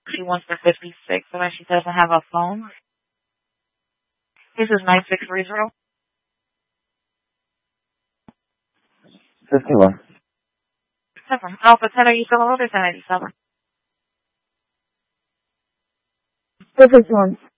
She wants the 56, but she doesn't have a phone. This is 9630. 51. 7. Alpha 10, are you still on or 1087? 51.